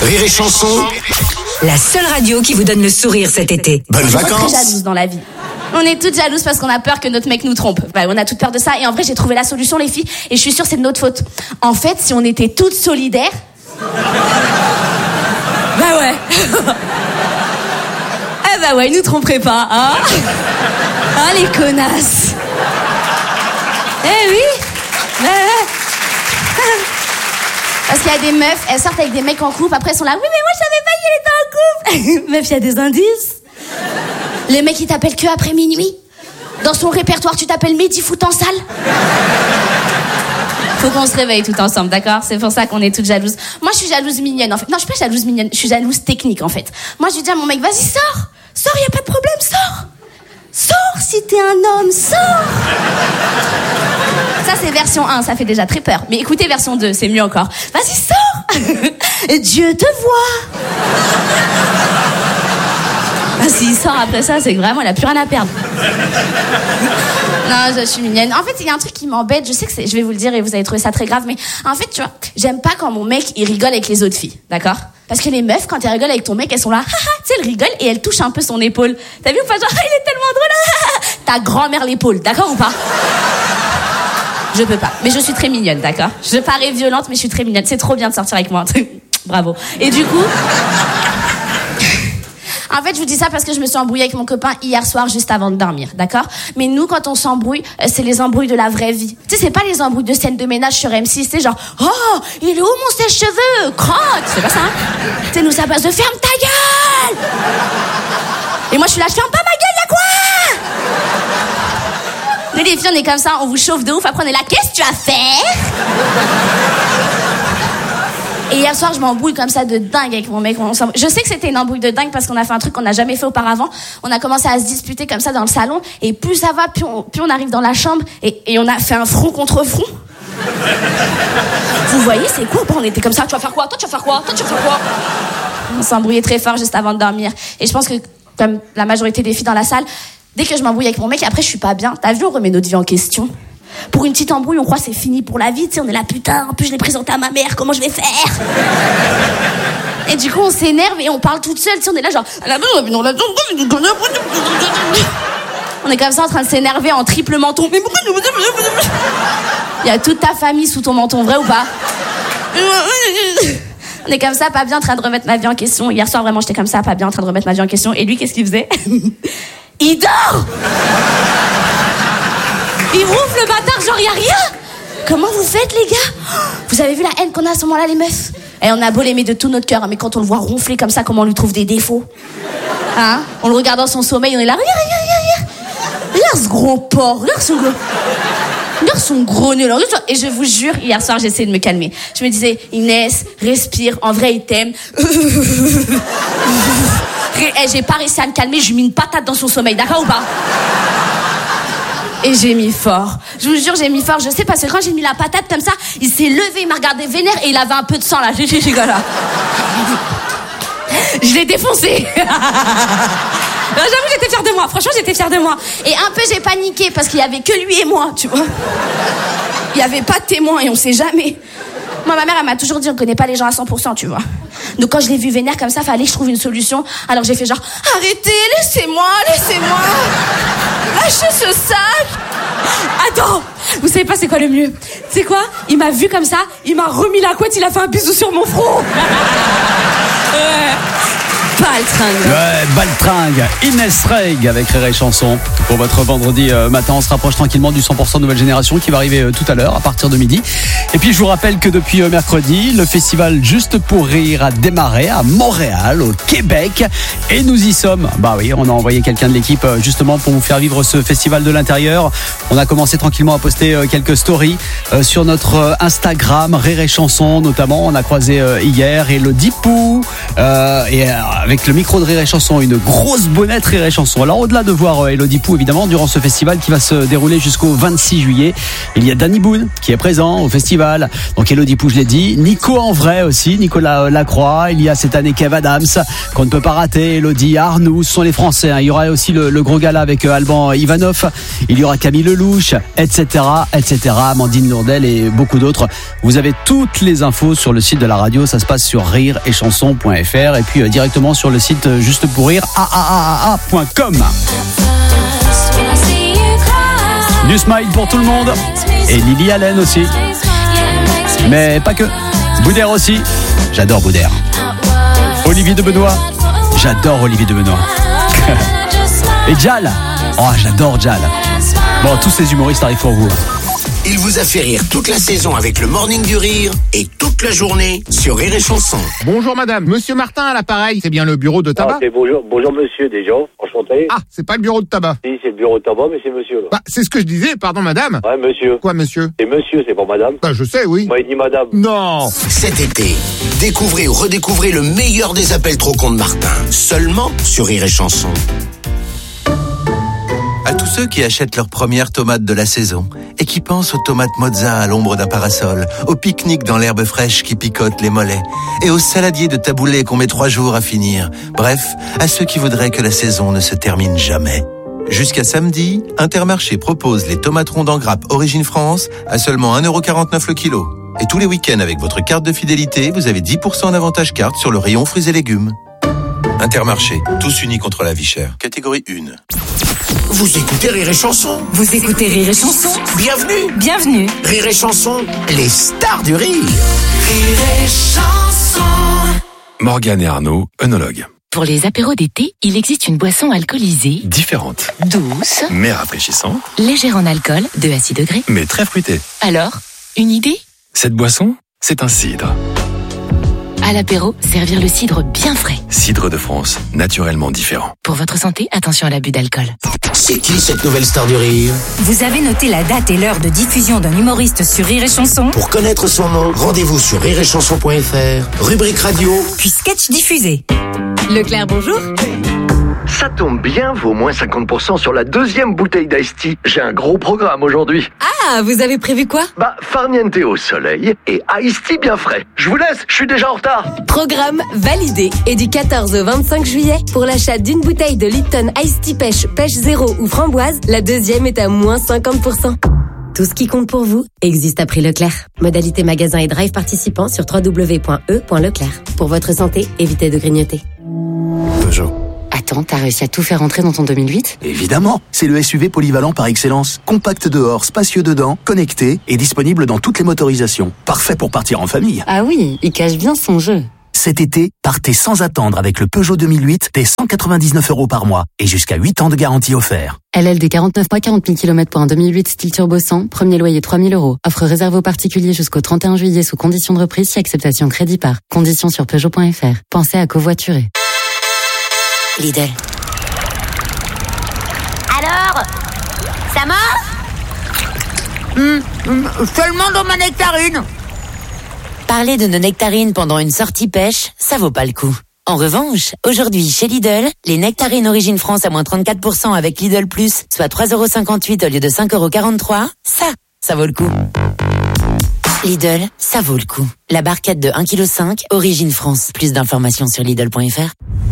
Rire et Chanson, la seule radio qui vous donne le sourire cet été. Bonnes vacances. On est très jalouses dans la vie. On est toutes jalouses parce qu'on a peur que notre mec nous trompe. On a toute peur de ça. Et en vrai, j'ai trouvé la solution, les filles. Et je suis sûre que c'est de notre faute. En fait, si on était toutes solidaires... Bah ouais. Eh bah ouais, ils nous tromperaient pas, hein. Ah, les connasses. Eh oui. Parce qu'il y a des meufs, elles sortent avec des mecs en couple, après elles sont là, oui mais moi je savais pas qu'il était en couple. Meuf, il y a des indices. Les mecs ils t'appellent que après minuit. Dans son répertoire tu t'appelles Mehdi foot en salle. Faut qu'on se réveille tout ensemble, d'accord? C'est pour ça qu'on est toutes jalouses. Moi je suis jalouse mignonne en fait. Non, je suis pas jalouse mignonne, je suis jalouse technique en fait. Moi je lui dis à mon mec, vas-y sors, y a pas de problème, sors si t'es un homme, sors. Ça c'est version 1, ça fait déjà très peur. Mais écoutez version 2, c'est mieux encore. Vas-y, sors. Dieu te voit. Ah, s'il sort après ça, c'est que vraiment, il a plus rien à perdre. Non, je suis mignonne. En fait, il y a un truc qui m'embête. Je sais que je vais vous le dire et vous allez trouver ça très grave, mais en fait, tu vois, j'aime pas quand mon mec, il rigole avec les autres filles, d'accord? Parce que les meufs, quand elles rigolent avec ton mec, elles sont là, tu sais, elles rigolent et elles touchent un peu son épaule. T'as vu ou pas? Genre, il est tellement drôle. Ta grand-mère l'épaule, d'accord ou pas? Je peux pas. Mais je suis très mignonne, d'accord? Je parais violente, mais je suis très mignonne. C'est trop bien de sortir avec moi. Bravo. Et du coup... En fait, je vous dis ça parce que je me suis embrouillée avec mon copain hier soir juste avant de dormir, d'accord? Mais nous, quand on s'embrouille, c'est les embrouilles de la vraie vie. Tu sais, c'est pas les embrouilles de scène de ménage sur M6, c'est genre, oh, il est où mon sèche-cheveux? Crotte! C'est pas ça, hein? Tu sais, nous, ça passe de ferme ta gueule! Et moi, je suis là, je ferme pas ma gueule, y'a quoi? Nous, les filles, on est comme ça, on vous chauffe de ouf, après on est là, qu'est-ce que tu vas faire? Et hier soir, je m'embrouille comme ça de dingue avec mon mec. Je sais que c'était une embrouille de dingue parce qu'on a fait un truc qu'on n'a jamais fait auparavant. On a commencé à se disputer comme ça dans le salon. Et plus ça va, plus on arrive dans la chambre. Et on a fait un front contre front. Vous voyez, c'est cool. On était comme ça. Tu vas faire quoi? Toi, tu vas faire quoi? Toi, tu vas faire quoi? On s'embrouillait très fort juste avant de dormir. Et je pense que, comme la majorité des filles dans la salle, dès que je m'embrouille avec mon mec, après, je suis pas bien. T'as vu, on remet notre vie en question. Pour une petite embrouille, on croit que c'est fini pour la vie, tu sais, on est là, putain, en plus je l'ai présenté à ma mère, comment je vais faire? Et du coup, on s'énerve et on parle toute seule, tu sais, on est là genre, on est comme ça en train de s'énerver en triple menton. Il y a toute ta famille sous ton menton, vrai ou pas? On est comme ça, pas bien en train de remettre ma vie en question. Hier soir, vraiment, j'étais comme ça, pas bien en train de remettre ma vie en question. Et lui, qu'est-ce qu'il faisait? Il dort! Il rouvre le bâtard, genre y'a rien. Comment vous faites, les gars? Vous avez vu la haine qu'on a à ce moment-là, les meufs? Et on a beau l'aimer de tout notre cœur, mais quand on le voit ronfler comme ça, comment on lui trouve des défauts? Hein? On le regarde dans son sommeil, on est là, regarde. Regarde ce gros porc, regarde son gros nez. Et je vous jure, hier soir, j'ai essayé de me calmer. Je me disais, Inès, respire, en vrai, il t'aime. J'ai pas réussi à me calmer, je lui ai mis une patate dans son sommeil, d'accord ou pas? Et j'ai mis fort. Je vous jure, j'ai mis fort. Je sais parce que quand j'ai mis la patate comme ça, il s'est levé, il m'a regardé vénère et il avait un peu de sang là. J'ai là. Je l'ai défoncé. J'avoue, j'étais fière de moi. Franchement, j'étais fière de moi. Et un peu, j'ai paniqué parce qu'il y avait que lui et moi, tu vois. Il y avait pas de témoin et on sait jamais. Moi, ma mère, elle m'a toujours dit, on connaît pas les gens à 100%, tu vois. Donc quand je l'ai vu vénère comme ça, fallait que je trouve une solution. Alors j'ai fait genre, arrêtez, laissez-moi. Lâchez ce sac. Attends, vous savez pas c'est quoi le mieux? C'est quoi? Il m'a vu comme ça, il m'a remis la couette, il a fait un bisou sur mon front. Baltringue. Ouais, Baltringue. Inès Reg avec Rire et Chanson. Pour votre vendredi matin, on se rapproche tranquillement du 100% Nouvelle Génération qui va arriver tout à l'heure, à partir de midi. Et puis je vous rappelle que depuis mercredi, le festival Juste pour Rire a démarré à Montréal, au Québec. Et nous y sommes. Bah oui, on a envoyé quelqu'un de l'équipe justement pour vous faire vivre ce festival de l'intérieur. On a commencé tranquillement à poster quelques stories sur notre Instagram, Rire et Chanson notamment. On a croisé hier Elodie Pou et avec le micro de Rire et Chanson, une grosse bonnette Rire et Chanson. Alors au-delà de voir Elodie Pou évidemment durant ce festival qui va se dérouler jusqu'au 26 juillet, il y a Danny Boone qui est présent au festival. Donc Elodie Pou, je l'ai dit, Nico en vrai aussi, Nicolas Lacroix, il y a cette année Kev Adams qu'on ne peut pas rater, Elodie, Arnoux, ce sont les Français, hein. Il y aura aussi le gros gala avec Alban Ivanov, il y aura Camille Lelouch, etc. etc. Amandine Lourdel et beaucoup d'autres. Vous avez toutes les infos sur le site de la radio. Ça se passe sur rireetchanson.fr et puis directement sur le site juste pour rire aaaa.com. Du smile pour tout le monde et Lily Allen aussi. Mais pas que. Boudère aussi. J'adore Boudère. Olivier de Benoît. J'adore Olivier de Benoît. Et Jal. Oh, j'adore Jal. Bon, tous ces humoristes arrivent pour vous. Il vous a fait rire toute la saison avec le Morning du Rire et toute la journée sur Rire et Chanson. Bonjour madame, monsieur Martin à l'appareil, c'est bien le bureau de tabac? Bonjour monsieur déjà, enchanté. Ah, c'est pas le bureau de tabac. Si, c'est le bureau de tabac, mais c'est monsieur là. Bah, c'est ce que je disais, pardon madame. Ouais, monsieur. Quoi monsieur? C'est monsieur, c'est pas madame. Bah, je sais, oui. Moi, il dit madame. Non. Cet été, découvrez ou redécouvrez le meilleur des appels trop cons de Martin, seulement sur Rire et Chanson. À tous ceux qui achètent leurs premières tomates de la saison et qui pensent aux tomates mozza à l'ombre d'un parasol, au pique-nique dans l'herbe fraîche qui picote les mollets et aux saladiers de taboulé qu'on met 3 jours à finir. Bref, à ceux qui voudraient que la saison ne se termine jamais. Jusqu'à samedi, Intermarché propose les tomates rondes en grappe Origine France à seulement 1,49€ le kilo. Et tous les week-ends avec votre carte de fidélité, vous avez 10% d'avantage carte sur le rayon fruits et légumes. Intermarché, tous unis contre la vie chère. Catégorie 1. Vous écoutez Rire et Chanson. Vous écoutez Rire et Chanson. Bienvenue. Rire et Chanson, les stars du rire. Rire et Chanson. Morgane et Arnaud, œnologues. Pour les apéros d'été, il existe une boisson alcoolisée, Différentes, douce, mais rafraîchissantes, légère en alcool, de à 6 degrés. mais très fruitées. Alors, une idée? Cette boisson, c'est un cidre. À l'apéro, servir le cidre bien frais. Cidre de France, naturellement différent. Pour votre santé, attention à l'abus d'alcool. C'est qui cette nouvelle star du rire? Vous avez noté la date et l'heure de diffusion d'un humoriste sur Rire et Chanson? Pour connaître son nom, rendez-vous sur rireetchanson.fr, rubrique radio. Puis sketch diffusé. Leclerc, bonjour. Ça tombe bien, vaut moins 50% sur la deuxième bouteille d'Ice Tea. J'ai un gros programme aujourd'hui. Ah, vous avez prévu quoi? Farniente au soleil et Ice Tea bien frais. Je vous laisse, je suis déjà en retard. Programme validé. Et du 14 au 25 juillet, pour l'achat d'une bouteille de Lipton Ice Tea Pêche zéro ou framboise, la deuxième est à moins 50%. Tout ce qui compte pour vous existe à prix Leclerc. Modalité magasin et drive participant sur www.e.leclerc. Pour votre santé, évitez de grignoter. Peugeot. Attends, t'as réussi à tout faire rentrer dans ton 2008? Évidemment, c'est le SUV polyvalent par excellence. Compact dehors, spacieux dedans, connecté et disponible dans toutes les motorisations. Parfait pour partir en famille. Ah oui, il cache bien son jeu. Cet été, partez sans attendre avec le Peugeot 2008 dès 199€ par mois et jusqu'à 8 ans de garantie offert. LLD 49 mois 40 000 km pour un 2008 style turbo 100, premier loyer 3 000 €. Offre réservée aux particuliers jusqu'au 31 juillet sous condition de reprise si acceptation crédit par. Conditions sur Peugeot.fr. Pensez à covoiturer. Lidl. Alors, ça mange? Seulement dans ma nectarine. Parler de nos nectarines pendant une sortie pêche, ça vaut pas le coup. En revanche, aujourd'hui chez Lidl, les nectarines Origine France à moins 34% avec Lidl Plus, soit 3,58€ au lieu de 5,43€, ça vaut le coup. Lidl, ça vaut le coup. La barquette de 1,5 kg, Origine France. Plus d'informations sur Lidl.fr.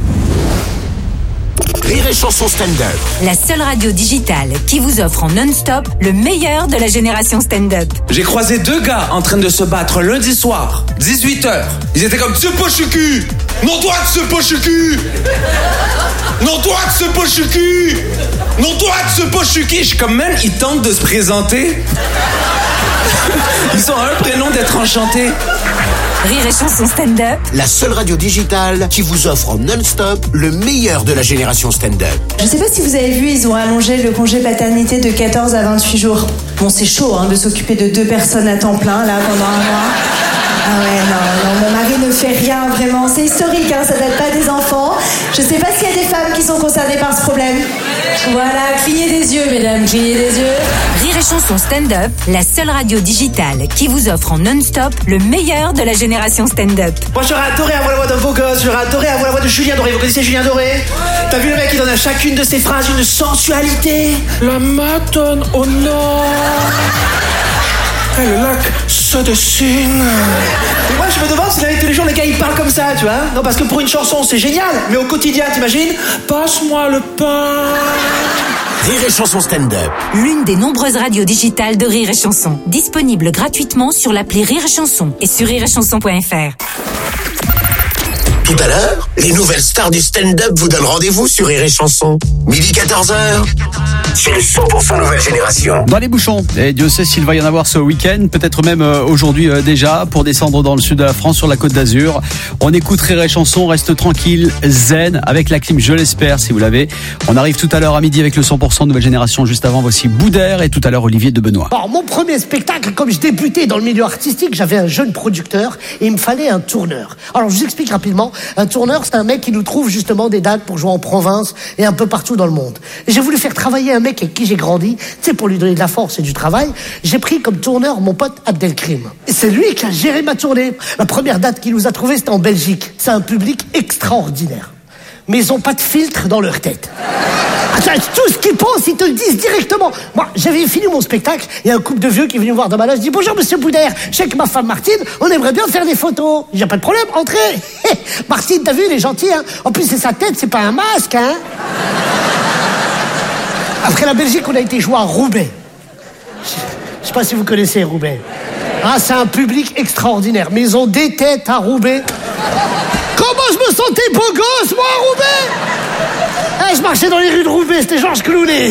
Rire et Chanson stand-up. La seule radio digitale qui vous offre en non-stop le meilleur de la génération stand-up. J'ai croisé 2 gars en train de se battre lundi soir, 18h. Ils étaient comme « Ce poche cul ! Non toi de ce poche cul ! Non toi de ce poche cul ! Non toi de ce poche cul !» Je suis comme, même, ils tentent de se présenter. Ils ont un prénom d'être enchantés. Rire et Chanson stand-up. La seule radio digitale qui vous offre en non-stop le meilleur de la génération stand-up. Je sais pas si vous avez vu, ils ont allongé le congé paternité de 14 à 28 jours. Bon, c'est chaud de s'occuper de 2 personnes à temps plein, là, pendant un mois. Ah ouais, non, mon mari ne fait rien, vraiment. C'est historique, ça date pas des enfants. Je sais pas s'il y a des femmes qui sont concernées par ce problème. Voilà, clignez des yeux, mesdames, clignez des yeux. Rire et Chanson stand-up, la seule radio digitale qui vous offre en non-stop le meilleur de la génération stand-up. Moi, j'aurais adoré avoir la voix d'un beau gosse, j'aurais adoré avoir la voix de Julien Doré. Vous connaissez Julien Doré? T'as vu le mec qui donne à chacune de ses phrases une sensualité? La matone au nord. Et le lac se dessine. Et moi, je me demande si tous les jours, les gars, ils parlent comme ça, tu vois. Non, parce que pour une chanson, c'est génial. Mais au quotidien, t'imagines? Passe-moi le pain. Rire et Chanson stand-up. L'une des nombreuses radios digitales de Rire et Chanson. Disponible gratuitement sur l'appli Rire et Chanson et sur rireetchanson.fr. Tout à l'heure, les nouvelles stars du stand-up vous donnent rendez-vous sur Rire et Chanson. Midi 14h. C'est le 100% nouvelle génération. Dans les bouchons, et Dieu sait s'il va y en avoir ce week-end, peut-être même aujourd'hui déjà, pour descendre dans le sud de la France, sur la Côte d'Azur. On écoute Rire et Chanson, reste tranquille, zen, avec la clim, je l'espère, si vous l'avez. On arrive tout à l'heure à midi avec le 100% nouvelle génération. Juste avant, voici Boudère et tout à l'heure Olivier de Benoît. Alors, mon premier spectacle, comme je débutais dans le milieu artistique, j'avais un jeune producteur et il me fallait un tourneur. Alors, je vous explique rapidement. Un tourneur, c'est un mec qui nous trouve justement des dates pour jouer en province et un peu partout dans le monde. Et j'ai voulu faire travailler un mec avec qui j'ai grandi, tu sais, pour lui donner de la force et du travail. J'ai pris comme tourneur mon pote Abdelkrim. Et c'est lui qui a géré ma tournée. La première date qu'il nous a trouvée, c'était en Belgique. C'est un public extraordinaire. Mais ils ont pas de filtre dans leur tête. Attends, tout ce qu'ils pensent, ils te le disent directement. Moi, j'avais fini mon spectacle, il y a un couple de vieux qui est venu me voir dans ma loge, je dis « Bonjour, monsieur Boudère, je sais que ma femme Martine, on aimerait bien faire des photos. » Il n'y a pas de problème, entrez. Martine, t'as vu, il est gentil, hein. En plus, c'est sa tête, c'est pas un masque, hein. Après la Belgique, on a été jouer à Roubaix. Je sais pas si vous connaissez Roubaix. Ah, c'est un public extraordinaire, mais ils ont des têtes à Roubaix. Comment je me sentais beau gosse, moi, à Roubaix. Je marchais dans les rues de Roubaix, c'était Georges Clooney.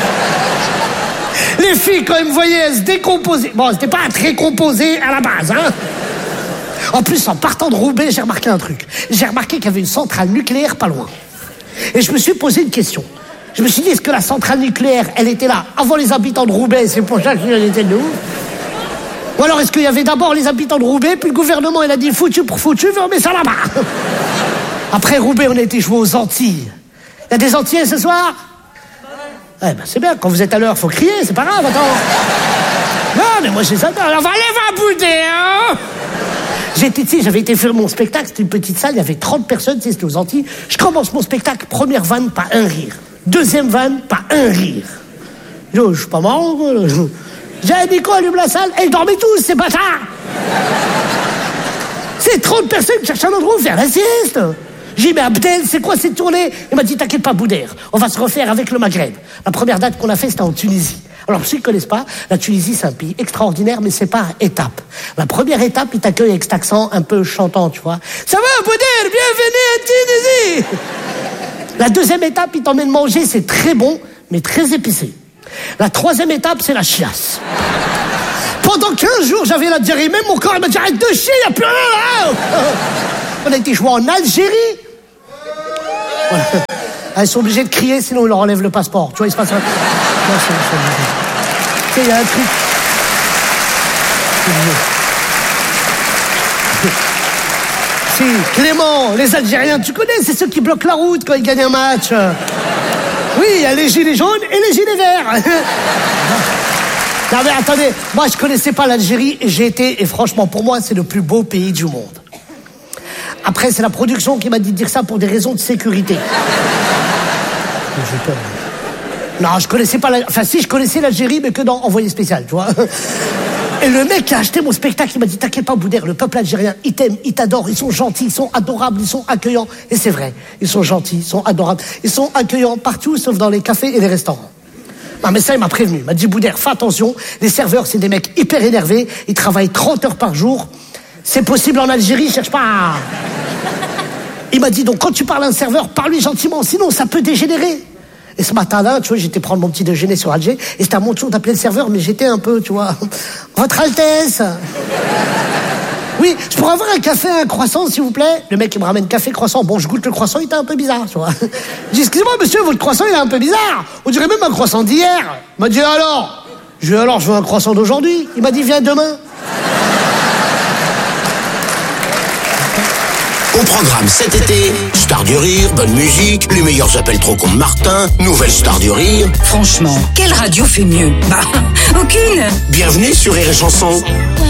Les filles, quand elles me voyaient, elles se décomposaient. Bon, c'était pas très composé à la base, hein. En plus, en partant de Roubaix, j'ai remarqué un truc. J'ai remarqué qu'il y avait une centrale nucléaire pas loin. Et je me suis posé une question. Je me suis dit, est-ce que la centrale nucléaire, elle était là avant les habitants de Roubaix, c'est pour ça qu'elle était de nous? Ou alors est-ce qu'il y avait d'abord les habitants de Roubaix, puis le gouvernement, il a dit foutu pour foutu, on met ça là-bas. Après Roubaix, on a été jouer aux Antilles. Il y a des Antillais ce soir? Eh ben c'est bien, quand vous êtes à l'heure, faut crier, c'est pas grave, attends. Non, mais moi j'ai ça. Alors, allez, va bouder, hein. J'avais été faire mon spectacle, c'était une petite salle, il y avait 30 personnes, c'était aux Antilles. Je commence mon spectacle, première vanne, pas un rire. Deuxième vanne, pas un rire. Je suis pas marrant, quoi. J'ai dit quoi, allume la salle? Et ils dormaient tous, c'est pas ça. C'est 30 personnes qui cherchent un endroit où faire la sieste. J'ai dit, mais Abdel, c'est quoi cette tournée? Il m'a dit, t'inquiète pas, Boudère, on va se refaire avec le Maghreb. La première date qu'on a fait, c'était en Tunisie. Alors, pour ceux qui ne connaissent pas, la Tunisie, c'est un pays extraordinaire, mais c'est par étapes. La première étape, il t'accueille avec cet accent un peu chantant, tu vois. Ça va, Boudère, bienvenue à Tunisie. La deuxième étape, il t'emmène manger, c'est très bon, mais très épicé. La troisième étape, c'est la chiasse. Pendant 15 jours, j'avais la diarrhée. Même mon corps, il m'a dit, arrête de chier, il n'y a plus rien là. On a été joué en Algérie. Voilà. Ils sont obligés de crier, sinon ils leur enlèvent le passeport. Tu vois, il se passe un... Tu sais, il y a un truc... Si, Clément, les Algériens, tu connais, c'est ceux qui bloquent la route quand ils gagnent un match. Oui, il y a les gilets jaunes et les gilets verts. Non mais attendez, moi je connaissais pas l'Algérie et j'ai été, et franchement pour moi c'est le plus beau pays du monde. Après c'est la production qui m'a dit de dire ça pour des raisons de sécurité. Non, je connaissais pas enfin si, je connaissais l'Algérie mais que dans Envoyé spécial, tu vois. Et le mec qui a acheté mon spectacle, il m'a dit, t'inquiète pas Boudère, le peuple algérien, il t'aime, il t'adore, ils sont gentils, ils sont adorables, ils sont accueillants. Et c'est vrai, ils sont gentils, ils sont adorables, ils sont accueillants partout sauf dans les cafés et les restaurants. Non mais ça, il m'a prévenu, il m'a dit, Boudère, fais attention, les serveurs, c'est des mecs hyper énervés, ils travaillent 30 heures par jour. C'est possible en Algérie, cherche pas. Il m'a dit, donc quand tu parles à un serveur, parle-lui gentiment, sinon ça peut dégénérer. Et ce matin-là, tu vois, j'étais prendre mon petit déjeuner sur Alger, et c'était à mon tour d'appeler le serveur, mais j'étais un peu, tu vois, Votre Altesse. Oui, je pourrais avoir un café, un croissant, s'il vous plaît? Le mec, il me ramène café, croissant. Bon, je goûte le croissant, il était un peu bizarre, tu vois. Je dis, excusez-moi, monsieur, votre croissant, il est un peu bizarre. On dirait même un croissant d'hier. Il m'a dit, alors? Je lui ai dit, alors, je veux un croissant d'aujourd'hui. Il m'a dit, viens demain. Au programme cet été, Star du Rire, bonne musique, les meilleurs appels trop cons de Martin, nouvelle Star du Rire. Franchement, quelle radio fait mieux? Bah, aucune. Bienvenue sur Rire et Chanson.